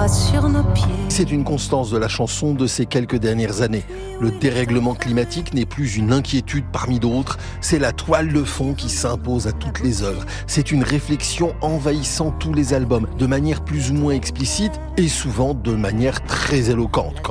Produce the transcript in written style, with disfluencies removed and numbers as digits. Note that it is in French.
pas sur nos pieds. C'est une constance de la chanson de ces quelques dernières années. Le dérèglement climatique n'est plus une inquiétude parmi d'autres, c'est la toile de fond qui s'impose à toutes les œuvres. C'est une réflexion envahissant tous les albums, de manière plus ou moins explicite et souvent de manière très éloquente.